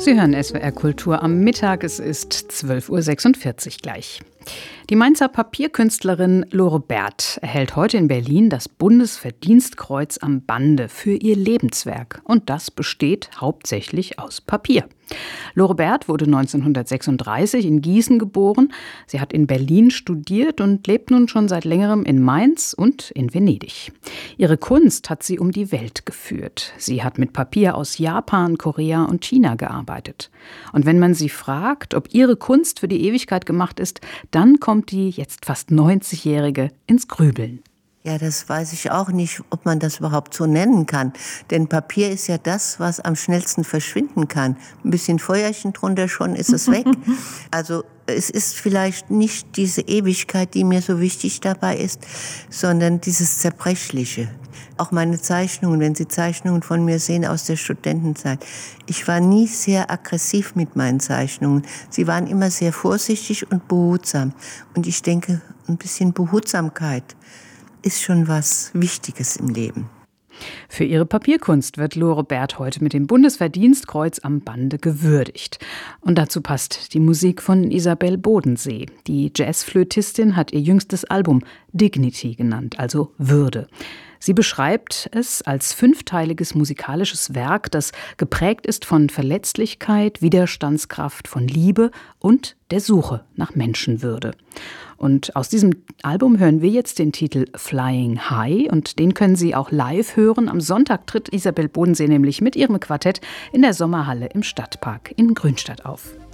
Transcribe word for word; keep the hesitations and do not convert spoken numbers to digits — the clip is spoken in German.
Sie hören S W R Kultur am Mittag. Es ist zwölf Uhr sechsundvierzig gleich. Die Mainzer Papierkünstlerin Lore Bert erhält heute in Berlin das Bundesverdienstkreuz am Bande für ihr Lebenswerk. Und das besteht hauptsächlich aus Papier. Lore Bert wurde neunzehnhundertsechsunddreißig in Gießen geboren. Sie hat in Berlin studiert und lebt nun schon seit längerem in Mainz und in Venedig. Ihre Kunst hat sie um die Welt geführt. Sie hat mit Papier aus Japan, Korea und China gearbeitet. Und wenn man sie fragt, ob ihre Kunst für die Ewigkeit gemacht ist, dann kommt die jetzt fast neunzigjährige ins Grübeln. Ja, das weiß ich auch nicht, ob man das überhaupt so nennen kann. Denn Papier ist ja das, was am schnellsten verschwinden kann. Ein bisschen Feuerchen drunter, schon ist es weg. Also es ist vielleicht nicht diese Ewigkeit, die mir so wichtig dabei ist, sondern dieses Zerbrechliche. Auch meine Zeichnungen, wenn Sie Zeichnungen von mir sehen aus der Studentenzeit. Ich war nie sehr aggressiv mit meinen Zeichnungen. Sie waren immer sehr vorsichtig und behutsam. Und ich denke, ein bisschen Behutsamkeit ist schon was Wichtiges im Leben. Für ihre Papierkunst wird Lore Bert heute mit dem Bundesverdienstkreuz am Bande gewürdigt. Und dazu passt die Musik von Isabel Bodensee. Die Jazzflötistin hat ihr jüngstes Album Dignity genannt, also Würde. Sie beschreibt es als fünfteiliges musikalisches Werk, das geprägt ist von Verletzlichkeit, Widerstandskraft, von Liebe und der Suche nach Menschenwürde. Und aus diesem Album hören wir jetzt den Titel Flying High und den können Sie auch live hören. Am Sonntag tritt Isabel Bodensee nämlich mit ihrem Quartett in der Sommerhalle im Stadtpark in Grünstadt auf.